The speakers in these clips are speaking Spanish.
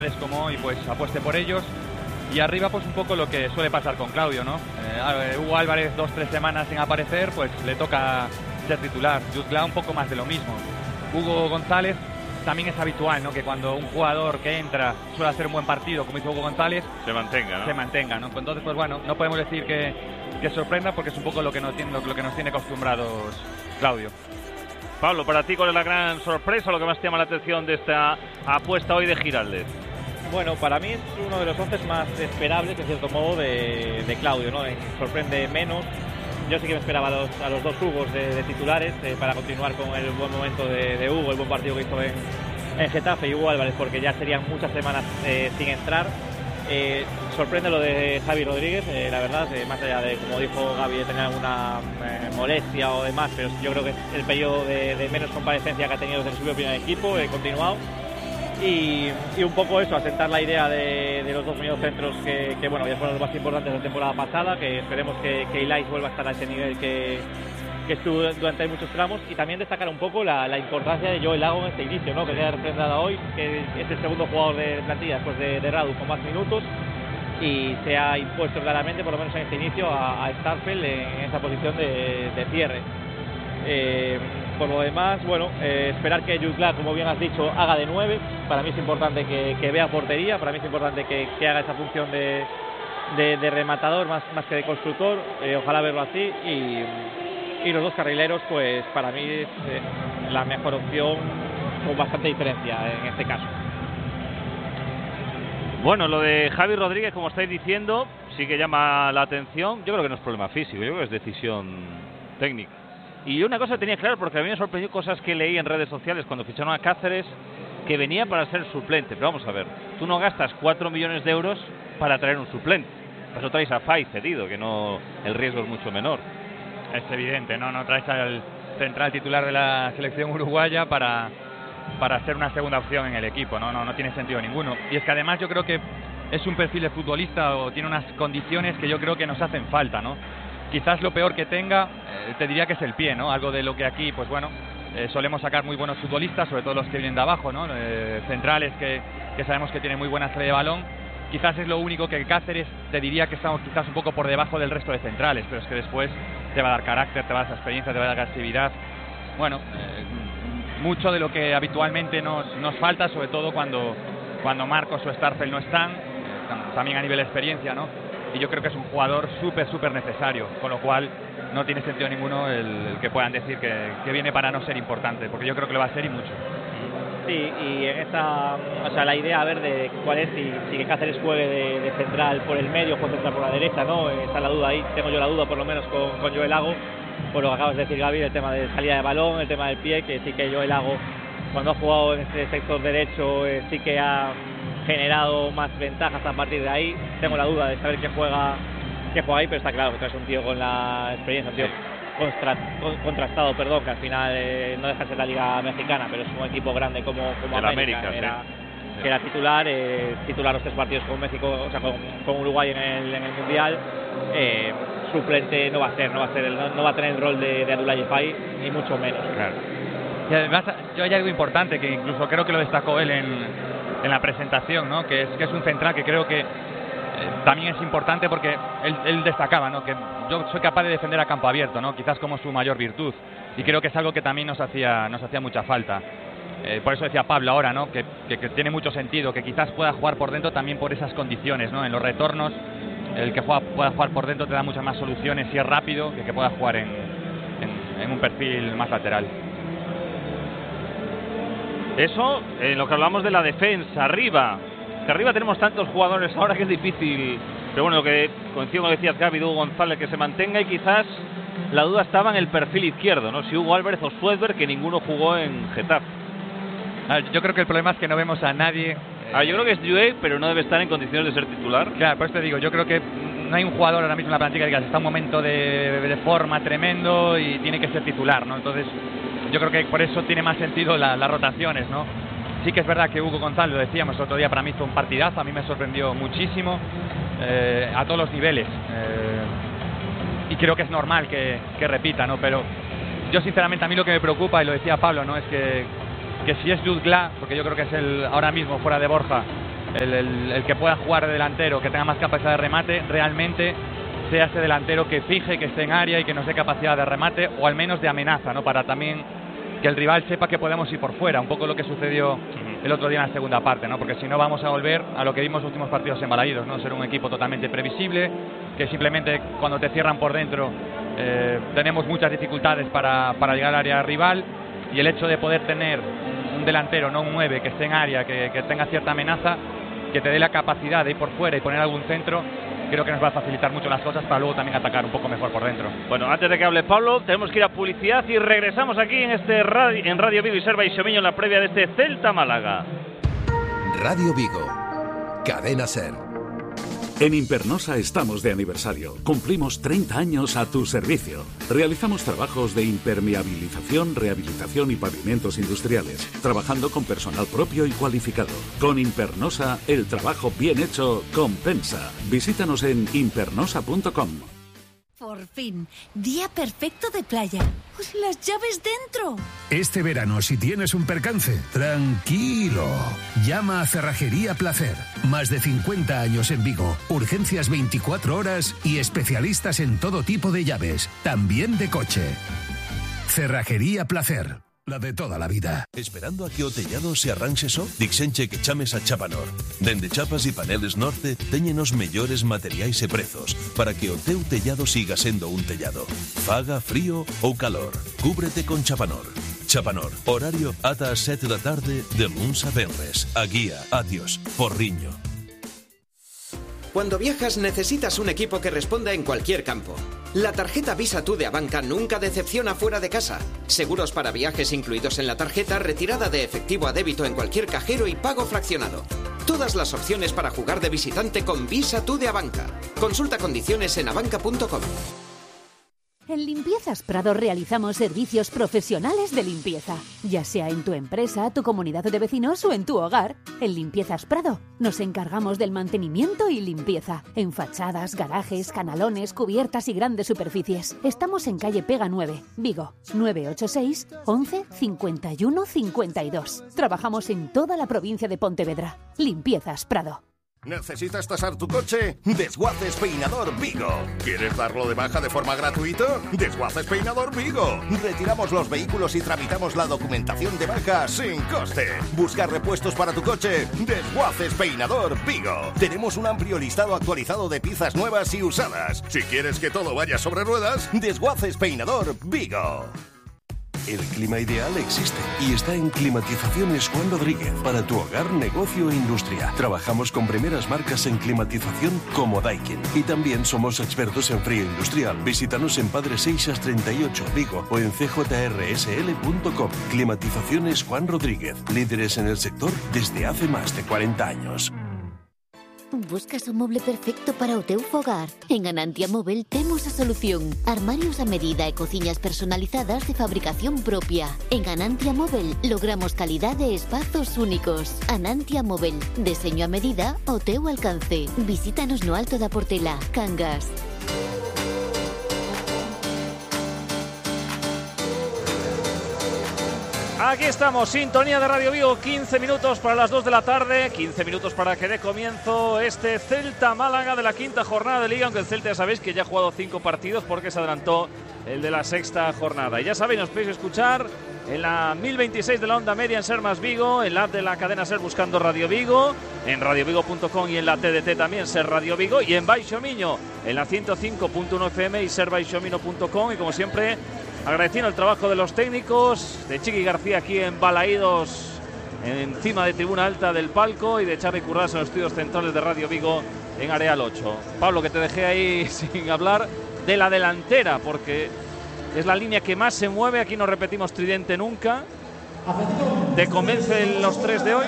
como hoy pues apueste por ellos. Y arriba pues un poco lo que suele pasar con Claudio, ¿no? Hugo Álvarez 2-3 semanas sin aparecer, pues le toca ser titular. Jutgla un poco más de lo mismo. Hugo González también es habitual, ¿no? Que cuando un jugador que entra suele hacer un buen partido, como hizo Hugo González, se mantenga, ¿no? Entonces pues bueno, no podemos decir que sorprenda, porque es un poco lo que nos tiene acostumbrados Claudio. Pablo, para ti, ¿cuál es la gran sorpresa, lo que más te llama la atención de esta apuesta hoy de Giraldez? Bueno, para mí es uno de los 11 más esperables, en cierto modo, de Claudio, ¿no? Sorprende menos. Yo sí que me esperaba a los dos Hugos de titulares para continuar con el buen momento de Hugo, el buen partido que hizo en Getafe, y Hugo Álvarez, porque ya serían muchas semanas sin entrar. Sorprende lo de Javi Rodríguez, la verdad, más allá de, como dijo Gaby, de tener alguna molestia o demás, pero yo creo que el periodo de menos comparecencia que ha tenido desde el suyo primer equipo, continuado. Y un poco eso, asentar la idea de los dos mediocentros que bueno, ya fueron los más importantes de la temporada pasada, que esperemos que Ilais vuelva a estar a ese nivel que estuvo durante muchos tramos, y también destacar un poco la importancia de Joel Lago en este inicio, ¿no? Que queda representada hoy, que es el segundo jugador de plantilla después de Radu con más minutos, y se ha impuesto claramente, por lo menos en este inicio, a Starfel en esa posición de cierre. Por lo demás, bueno, esperar que Jutgla, como bien has dicho, haga de 9. Para mí es importante que vea portería, para mí es importante que haga esa función de rematador más que de constructor, ojalá verlo así, y los dos carrileros, pues para mí es la mejor opción, con bastante diferencia en este caso. Bueno, lo de Javi Rodríguez, como estáis diciendo, sí que llama la atención. Yo creo que no es problema físico, yo creo que es decisión técnica. Y una cosa tenía claro, porque a mí me sorprendió cosas que leí en redes sociales cuando ficharon a Cáceres, que venía para ser suplente. Pero vamos a ver, tú no gastas 4 millones de euros para traer un suplente. Por eso traes a Fay cedido, que no, el riesgo es mucho menor. Es evidente, no traes al central titular de la selección uruguaya para ser una segunda opción en el equipo, no tiene sentido ninguno. Y es que además yo creo que es un perfil de futbolista, o tiene unas condiciones que yo creo que nos hacen falta, ¿no? Quizás lo peor que tenga, te diría que es el pie, ¿no? Algo de lo que aquí, pues bueno, solemos sacar muy buenos futbolistas, sobre todo los que vienen de abajo, ¿no? Centrales que sabemos que tienen muy buena salida de balón. Quizás es lo único que Cáceres te diría que estamos quizás un poco por debajo del resto de centrales, pero es que después te va a dar carácter, te va a dar experiencia, te va a dar agresividad. Bueno, mucho de lo que habitualmente nos falta, sobre todo cuando Marcos o Starfel no están, también a nivel de experiencia, ¿no? Y yo creo que es un jugador súper necesario, con lo cual no tiene sentido ninguno el que puedan decir que viene para no ser importante, porque yo creo que lo va a ser, y mucho. Sí, y en esa, o sea, la idea, a ver, de cuál es, si que Cáceres juegue de central por el medio o central por la derecha, ¿no? Está la duda ahí, tengo yo la duda por lo menos con Joel Lago, por lo que acabas de decir, Gaby, el tema de salida de balón, el tema del pie, que sí que Joel Lago, cuando ha jugado en este sector derecho, sí que ha generado más ventajas a partir de ahí. Tengo la duda de saber qué juega ahí, pero está claro que es un tío con la experiencia, un tío contrastado, que al final no deja de ser la Liga Mexicana, pero es un equipo grande como América, que era titular los 3 partidos con México, o sea, con Uruguay en el Mundial. Suplente no va a tener el rol de Abdoulaye Faye, ni mucho menos. Claro. Y además, yo hay algo importante que incluso creo que lo destacó él en la presentación, ¿no? Que es un central que creo que también es importante, porque él destacaba, ¿no? Que yo soy capaz de defender a campo abierto, ¿no? Quizás como su mayor virtud, y creo que es algo que también nos hacía mucha falta. Por eso decía Pablo ahora, ¿no? Que tiene mucho sentido, que quizás pueda jugar por dentro también por esas condiciones, ¿no? En los retornos, el que pueda jugar por dentro te da muchas más soluciones si es rápido, que pueda jugar en un perfil más lateral. Eso, lo que hablamos de la defensa, arriba. Que arriba tenemos tantos jugadores ahora que es difícil. Pero bueno, lo que coincido con lo que decías, Gaby, Hugo González, que se mantenga, y quizás la duda estaba en el perfil izquierdo, ¿no? Si Hugo Álvarez o Suedberg, que ninguno jugó en Getafe. Yo creo que el problema es que no vemos a nadie. Yo creo que es Jué, pero no debe estar en condiciones de ser titular. Claro, por eso te digo, yo creo que no hay un jugador ahora mismo en la plantilla que diga, está en un momento de forma tremendo y tiene que ser titular, ¿no? Entonces, yo creo que por eso tiene más sentido las rotaciones, ¿no? Sí que es verdad que Hugo González, lo decíamos el otro día, para mí hizo un partidazo, a mí me sorprendió muchísimo, a todos los niveles, y creo que es normal que repita, ¿no? Pero yo sinceramente, a mí lo que me preocupa, y lo decía Pablo, ¿no? Es que si es Jutgla, porque yo creo que es ahora mismo fuera de Borja el que pueda jugar de delantero, que tenga más capacidad de remate, realmente sea ese delantero que fije, que esté en área y que nos dé capacidad de remate o al menos de amenaza, ¿no? Para también que el rival sepa que podemos ir por fuera, un poco lo que sucedió el otro día en la segunda parte, ¿no? Porque si no vamos a volver a lo que vimos en los últimos partidos en Balaídos, ¿no? Ser un equipo totalmente previsible, que simplemente cuando te cierran por dentro tenemos muchas dificultades para llegar al área rival, y el hecho de poder tener un delantero, no un 9, que esté en área, que tenga cierta amenaza, que te dé la capacidad de ir por fuera y poner algún centro, creo que nos va a facilitar mucho las cosas para luego también atacar un poco mejor por dentro. Bueno, antes de que hable Pablo, tenemos que ir a publicidad y regresamos aquí en Radio Vigo y Ser Baixomiño en la previa de este Celta Málaga. Radio Vigo, Cadena Ser. En Impernosa estamos de aniversario. Cumplimos 30 años a tu servicio. Realizamos trabajos de impermeabilización, rehabilitación y pavimentos industriales, trabajando con personal propio y cualificado. Con Impernosa, el trabajo bien hecho compensa. Visítanos en impernosa.com. Por fin, día perfecto de playa. ¡Pues las llaves dentro! Este verano, si tienes un percance, tranquilo. Llama a Cerrajería Placer. Más de 50 años en Vigo. Urgencias 24 horas y especialistas en todo tipo de llaves, también de coche. Cerrajería Placer. La de toda la vida. Esperando a que o tellado se arranxe só? Dixenche que chames a Chapanor. Dende chapas e paneles Norte teñen os mellores materiais e prezos para que o teu tellado siga sendo un tellado. Faga frío ou calor. Cúbrete con Chapanor. Chapanor. Horario ata as 7 da tarde de luns a venres. A Guía, Atios, Porriño. Cuando viajas necesitas un equipo que responda en cualquier campo. La tarjeta Visa Tú de Abanca nunca decepciona fuera de casa. Seguros para viajes incluidos en la tarjeta, retirada de efectivo a débito en cualquier cajero y pago fraccionado. Todas las opciones para jugar de visitante con Visa Tú de Abanca. Consulta condiciones en abanca.com. En Limpiezas Prado realizamos servicios profesionales de limpieza, ya sea en tu empresa, tu comunidad de vecinos o en tu hogar. En Limpiezas Prado nos encargamos del mantenimiento y limpieza en fachadas, garajes, canalones, cubiertas y grandes superficies. Estamos en calle Pega 9, Vigo, 986 11 51 52. Trabajamos en toda la provincia de Pontevedra. Limpiezas Prado. ¿Necesitas tasar tu coche? Desguaces Peinador Vigo. ¿Quieres darlo de baja de forma gratuita? Desguaces Peinador Vigo. Retiramos los vehículos y tramitamos la documentación de baja sin coste. ¿Buscar repuestos para tu coche? Desguaces Peinador Vigo. Tenemos un amplio listado actualizado de piezas nuevas y usadas. Si quieres que todo vaya sobre ruedas, Desguaces Peinador Vigo. El clima ideal existe y está en Climatizaciones Juan Rodríguez para tu hogar, negocio e industria. Trabajamos con primeras marcas en climatización como Daikin y también somos expertos en frío industrial. Visítanos en Padre Seixas 38 Vigo o en cjrsl.com. Climatizaciones Juan Rodríguez, líderes en el sector desde hace más de 40 años. Buscas o moble perfecto para o teu fogar? En Anantia Móvel temos a solución. Armarios a medida e cociñas personalizadas de fabricación propia. En Anantia Móvel logramos calidade e espazos únicos. Anantia Móvel, deseño a medida ao teu alcance. Visítanos no Alto da Portela, Cangas. Aquí estamos, sintonía de Radio Vigo, 15 minutos para las 2 de la tarde, 15 minutos para que dé comienzo este Celta Málaga de la quinta jornada de Liga, aunque el Celta ya sabéis que ya ha jugado 5 partidos porque se adelantó el de la sexta jornada. Y ya sabéis, nos podéis escuchar en la 1026 de la onda media en Ser Más Vigo, en la app de la cadena Ser buscando Radio Vigo, en radiovigo.com y en la TDT también Ser Radio Vigo, y en Baixomiño en la 105.1 FM y serbaixomino.com. Y como siempre, agradeciendo el trabajo de los técnicos, de Chiqui García aquí en Balaídos, encima de tribuna alta del palco, y de Xavi Currás en los estudios centrales de Radio Vigo en Areal 8. Pablo, que te dejé ahí sin hablar de la delantera, porque es la línea que más se mueve. Aquí no repetimos tridente nunca. ¿Te convencen los tres de hoy?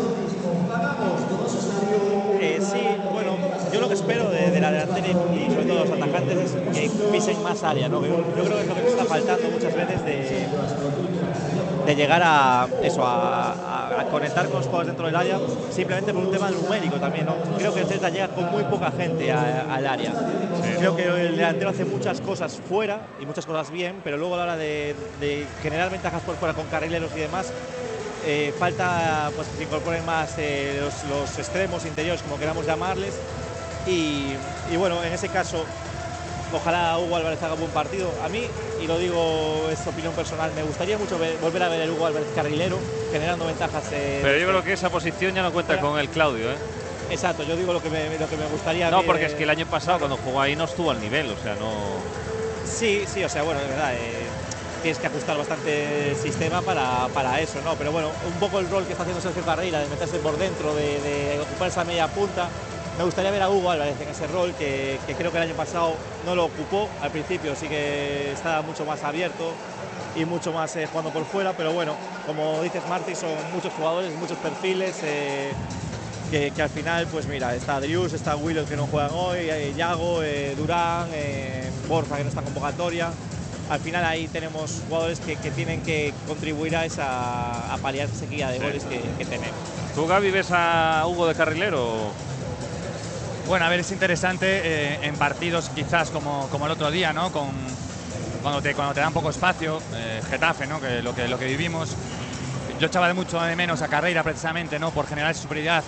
Sí, bueno, yo lo que espero de la delantera y sobre todo los atacantes es que pisen más área, ¿no? Yo creo que es lo que nos está faltando muchas veces de llegar a eso, a conectar con los jugadores dentro del área, simplemente por un tema numérico también, ¿no? Creo que el Celta llega con muy poca gente al área. Sí. Creo que el delantero hace muchas cosas fuera y muchas cosas bien, pero luego a la hora de generar ventajas por fuera con carrileros y demás, falta pues que se incorporen más los extremos interiores, como queramos llamarles, y bueno, en ese caso ojalá Hugo Álvarez haga un buen partido. A mí, y lo digo, es opinión personal, me gustaría mucho volver a ver el Hugo Álvarez carrilero generando ventajas. Pero yo creo que esa posición ya no cuenta con el Claudio, ¿eh? Exacto, yo digo lo que me gustaría. No, porque es que el año pasado cuando jugó ahí no estuvo al nivel, o sea, no. Sí, o sea, bueno, de verdad, tienes que ajustar bastante el sistema para eso, ¿no? Pero bueno, un poco el rol que está haciendo Sergio Carreira, de meterse por dentro, de ocupar esa media punta. Me gustaría ver a Hugo Álvarez en ese rol que creo que el año pasado no lo ocupó al principio, sí que está mucho más abierto y mucho más jugando por fuera, pero bueno, como dices Martí, son muchos jugadores, muchos perfiles, que al final, pues mira, está Drius, está Willow que no juegan hoy, Yago, Durán, Borja que no está en convocatoria. Al final ahí tenemos jugadores que tienen que contribuir a paliar esa sequía de goles que tenemos. ¿Tú, Gaby, ves a Hugo de carrilero? Bueno, a ver, es interesante en partidos quizás como el otro día, ¿no? Cuando te dan poco espacio, Getafe, ¿no? Que lo que vivimos. Yo echaba mucho de menos a Carreira precisamente, ¿no? Por generar esa superioridad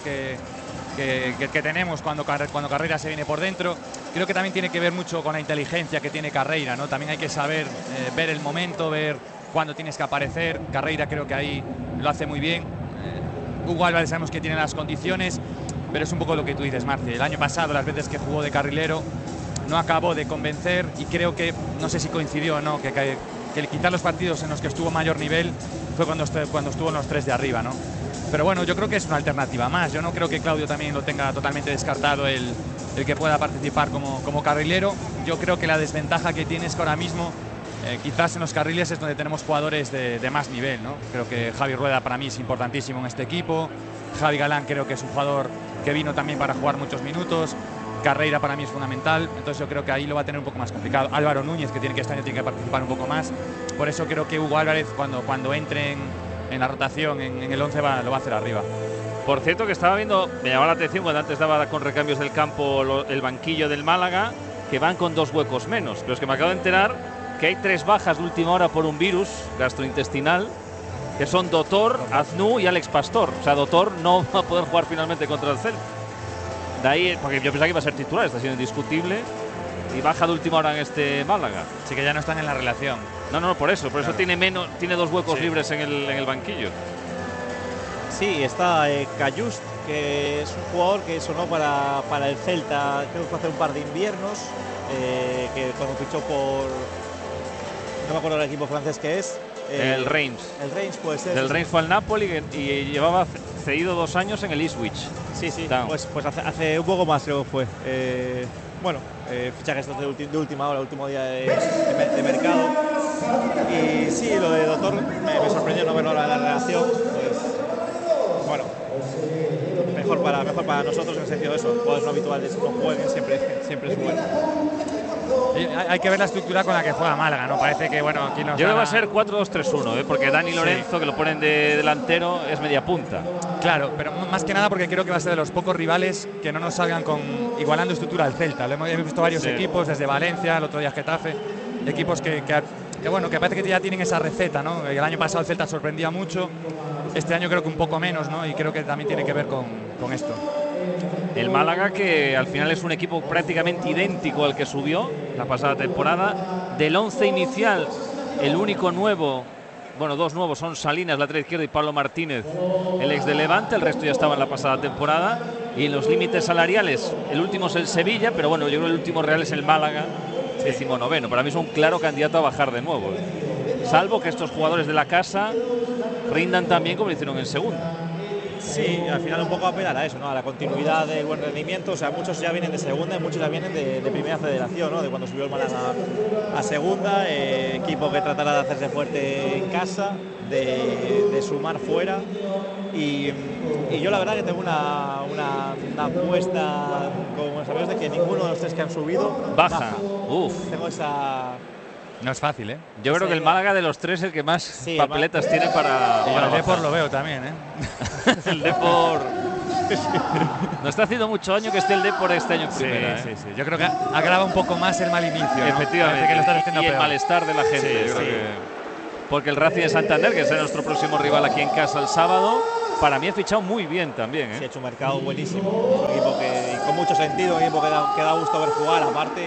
que tenemos cuando Carreira se viene por dentro. Creo que también tiene que ver mucho con la inteligencia que tiene Carreira, ¿no? También hay que saber ver el momento, ver cuándo tienes que aparecer. Carreira creo que ahí lo hace muy bien. Hugo Álvarez sabemos que tiene las condiciones, pero es un poco lo que tú dices, Marci. El año pasado, las veces que jugó de carrilero, no acabó de convencer y creo que, no sé si coincidió o no, que quizás los partidos en los que estuvo mayor nivel fue cuando estuvo en los 3 de arriba, ¿no? Pero bueno, yo creo que es una alternativa más. Yo no creo que Claudio también lo tenga totalmente descartado el que pueda participar como carrilero. Yo creo que la desventaja que tiene es que ahora mismo quizás en los carriles es donde tenemos jugadores de más nivel, ¿no? Creo que Javi Rueda para mí es importantísimo en este equipo. Javi Galán creo que es un jugador que vino también para jugar muchos minutos. Carreira para mí es fundamental, entonces yo creo que ahí lo va a tener un poco más complicado. Álvaro Núñez, que este año tiene que participar un poco más. Por eso creo que Hugo Álvarez, cuando entre en la rotación, en el 11, lo va a hacer arriba. Por cierto, que estaba viendo, me llamaba la atención cuando antes daba con recambios del campo el banquillo del Málaga, que van con 2 huecos menos. Pero es que me acabo de enterar que hay 3 bajas de última hora por un virus gastrointestinal, que son Dotor, Aznu y Alex Pastor. O sea, Dotor no va a poder jugar finalmente contra el Celta. De ahí, porque yo pensaba que iba a ser titular, está siendo indiscutible. Y baja de última hora en este Málaga. Así que ya no están en la relación. No, por eso claro. tiene 2 huecos libres en el banquillo. Sí, está Cayust, que es un jugador que sonó para el Celta, creo que fue hace un par de inviernos, que cuando fichó por, no me acuerdo el equipo francés que es. El Reims. El Reims puede ser. Del Reims fue al Napoli y llevaba cedido 2 años en el Ipswich. Sí, pues hace un poco más creo que fue. Fichajes de última hora, último día de mercado. Y sí, lo de Doctor me sorprendió no verlo ahora en la relación. Pues, bueno, mejor para nosotros en el sentido de eso. Jugadores no habituales no jueguen, siempre es bueno. Hay que ver la estructura con la que juega Málaga, ¿no? Parece que, bueno, aquí nos yo creo que va a ser 4-2-3-1, porque Dani Lorenzo, que lo ponen de delantero, es media punta. Claro, pero más que nada porque creo que va a ser de los pocos rivales que no nos salgan igualando estructura al Celta. Hemos visto varios equipos, desde Valencia, el otro día Getafe, equipos que parece que ya tienen esa receta, ¿no? El año pasado el Celta sorprendía mucho, este año creo que un poco menos, ¿no? Y creo que también tiene que ver con esto. El Málaga, que al final es un equipo prácticamente idéntico al que subió la pasada temporada. Del 11 inicial, el único nuevo, bueno, 2 nuevos son Salinas, lateral izquierdo, y Pablo Martínez, el ex de Levante. El resto ya estaba en la pasada temporada. Y en los límites salariales, el último es el Sevilla, pero bueno, yo creo que el último real es el Málaga, 19º. Para mí es un claro candidato a bajar de nuevo, salvo que estos jugadores de la casa rindan también como lo hicieron en segunda. Sí, al final un poco apelar a eso, ¿no? A la continuidad del buen rendimiento. O sea, muchos ya vienen de segunda y muchos ya vienen de primera federación, ¿no? De cuando subió el Málaga a segunda, equipo que tratará de hacerse fuerte en casa, de sumar fuera. Y yo la verdad que tengo una apuesta con los amigos de que ninguno de los 3 que han subido baja. Tengo esa... No es fácil, ¿eh? Yo creo que el Málaga de los 3 es el que más papeletas tiene para el Depor lo veo también, ¿eh? El Depor no está haciendo mucho daño que esté el Depor este año en primera. Sí. Yo creo que agrava un poco más el mal inicio, ¿no? Efectivamente, que lo están haciendo y peor. El malestar de la gente. porque el Racing de Santander, que es nuestro próximo rival aquí en casa el sábado, para mí ha fichado muy bien también. Sí, ha hecho un mercado buenísimo. Un equipo con mucho sentido, un equipo que da gusto ver jugar aparte.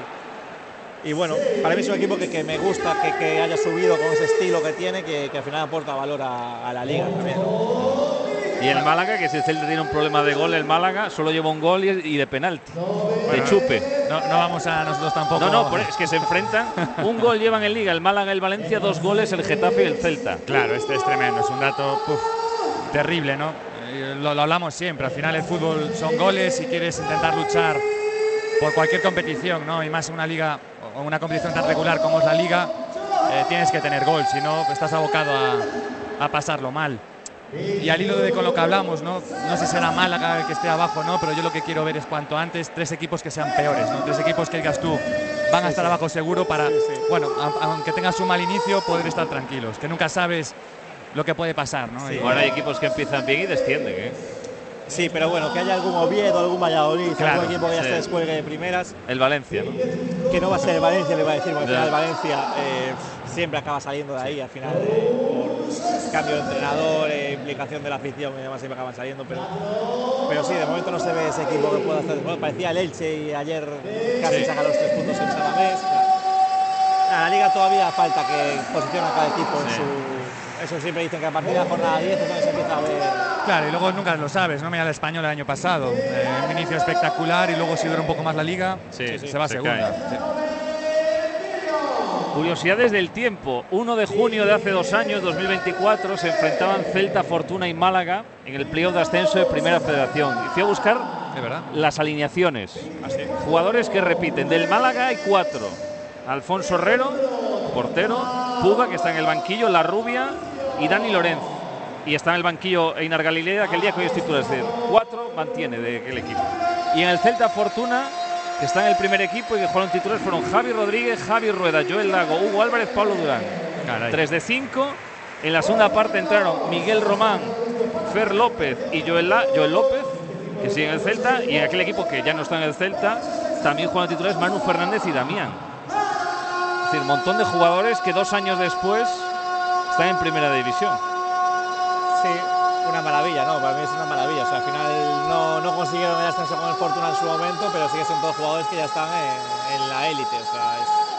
Y bueno, para mí es un equipo que me gusta que haya subido con ese estilo que tiene, que al final aporta valor a la liga también, ¿no? Y el Málaga, que si el Celta tiene un problema de gol, el Málaga solo lleva un gol y de penalti, de chupe. No vamos a nosotros tampoco. No, es que se enfrentan. Un gol llevan en Liga el Málaga, el Valencia, 2 goles el Getafe y el Celta. Claro, este es tremendo, es un dato terrible, ¿no? Lo hablamos siempre, al final el fútbol son goles y quieres intentar luchar por cualquier competición, ¿no? Y más en una liga o una competición tan regular como es la Liga, tienes que tener gol, si no estás abocado a pasarlo mal. Y al hilo de con lo que hablamos, no sé si será Málaga el que esté abajo o no, pero yo lo que quiero ver es cuanto antes 3 equipos que sean peores, ¿no? 3 equipos que digas tú van a estar abajo seguro para, bueno, aunque tengas un mal inicio, poder estar tranquilos, que nunca sabes lo que puede pasar, ¿no? Sí. Ahora hay equipos que empiezan bien y descienden, ¿eh? Sí, pero bueno, que haya algún Oviedo, algún Valladolid, claro, algún equipo que ya se descuelgue de primeras. El Valencia, ¿no? Que no va a ser el Valencia, le iba a decir, porque al final el Valencia siempre acaba saliendo de ahí, al final por cambio de entrenador, implicación de la afición y demás, siempre acaban saliendo, pero sí, de momento no se ve ese equipo que pueda hacer. Bueno, parecía el Elche y ayer casi saca los 3 puntos en Samamés. La Liga todavía falta que posicione a cada equipo en su... Eso siempre dicen que a partir de la jornada 10 entonces se empieza a ver. Claro, y luego nunca lo sabes, ¿no? Mira el Español el año pasado, un inicio espectacular y luego si dura un poco más la Liga, se va a segunda. Sí. Curiosidades del tiempo. 1 de junio de hace 2 años, 2024, se enfrentaban Celta, Fortuna y Málaga en el playoff de ascenso de Primera Federación. Y fui a buscar las alineaciones. Jugadores que repiten. Del Málaga hay 4. Alfonso Herrero, portero, Puga, que está en el banquillo, La Rubia y Dani Lorenz. Y está en el banquillo Einar Galilea, aquel día que hoy es titular. Es decir, 4 mantiene del equipo. Y en el Celta, Fortuna, que está en el primer equipo y que jugaron titulares, fueron Javi Rodríguez, Javi Rueda, Joel Lago, Hugo Álvarez, Pablo Durán. Caray. 3 de 5. En la segunda parte entraron Miguel Román, Fer López y Joel López, que siguen en el Celta. Y en aquel equipo que ya no está en el Celta, también juegan titulares Manu Fernández y Damián. Es decir, un montón de jugadores que 2 años después están en Primera División. Sí, una maravilla, ¿no? Para mí es una maravilla. O sea, al final no consiguieron el ascenso con el Fortuna en su momento, pero sí que son todos jugadores que ya están en la élite. O sea,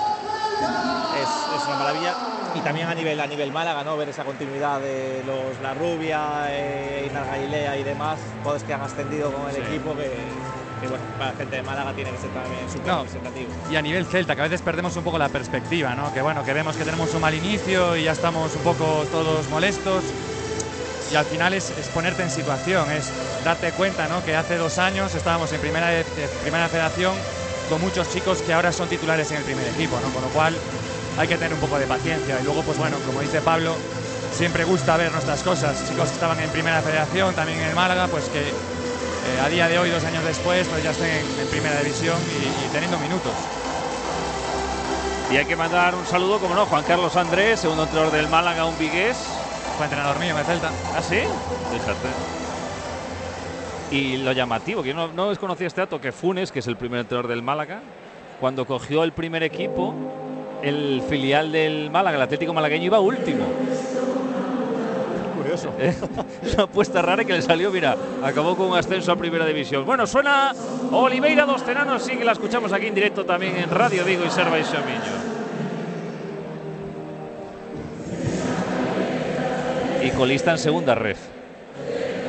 es una maravilla. Y también a nivel Málaga, ¿no? Ver esa continuidad de los La Rubia, Einar Galilea y demás, jugadores que han ascendido con el equipo que bueno, para la gente de Málaga tiene que ser también súper representativo. Y a nivel Celta, que a veces perdemos un poco la perspectiva, ¿no? Que bueno, que vemos que tenemos un mal inicio y ya estamos un poco todos molestos. Y al final es ponerte en situación, es darte cuenta, ¿no? Que hace 2 años estábamos en primera federación con muchos chicos que ahora son titulares en el primer equipo, ¿no? Con lo cual hay que tener un poco de paciencia. Y luego, pues bueno, como dice Pablo, siempre gusta ver nuestras cosas. Chicos que estaban en primera federación, también en el Málaga, pues que a día de hoy, 2 años después, pues ya estén en primera división y teniendo minutos. Y hay que mandar un saludo, como no, Juan Carlos Andrés, segundo entrenador del Málaga, un vigués. Fue entrenador mío en el Celta. ¿Ah, sí? Fíjate. Y lo llamativo, que yo no desconocía este dato, que Funes, que es el primer entrenador del Málaga, cuando cogió el primer equipo, el filial del Málaga, el Atlético Malagueño, iba último. Curioso. Una apuesta rara que le salió, mira, acabó con un ascenso a Primera División. Bueno, suena Oliveira dos Tenanos, sí que la escuchamos aquí en directo también en Radio Vigo y Serva y Xomiño. Y colista en segunda ref.